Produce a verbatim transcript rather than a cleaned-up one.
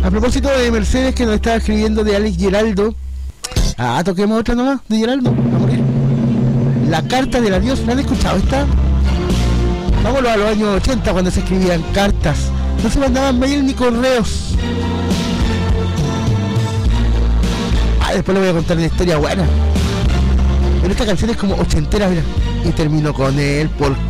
A propósito de Mercedes, que nos estaba escribiendo de Alex Geraldo. Ah, toquemos otra nomás de Geraldo, a morir. La carta del adiós, ¿la han escuchado esta? Vámonos a los años ochenta, cuando se escribían cartas. No se mandaban mail ni correos. Ah, después le voy a contar una historia buena. Pero esta canción es como ochentera, mira. Y terminó con él, ¿por